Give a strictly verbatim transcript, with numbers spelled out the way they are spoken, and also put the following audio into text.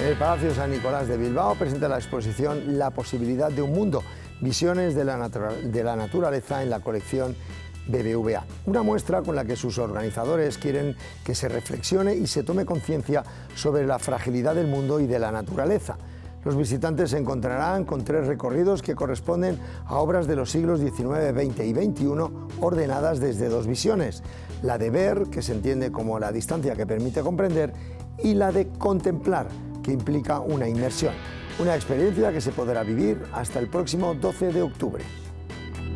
El Palacio San Nicolás de Bilbao presenta la exposición La posibilidad de un mundo, visiones de la, natural, de la naturaleza en la colección B B V A. Una muestra con la que sus organizadores quieren que se reflexione y se tome conciencia sobre la fragilidad del mundo y de la naturaleza. Los visitantes se encontrarán con tres recorridos que corresponden a obras de los siglos diecinueve, veinte y veintiuno ordenadas desde dos visiones. La de ver, que se entiende como la distancia que permite comprender, y la de contemplar, que implica una inmersión. Una experiencia que se podrá vivir hasta el próximo doce de octubre.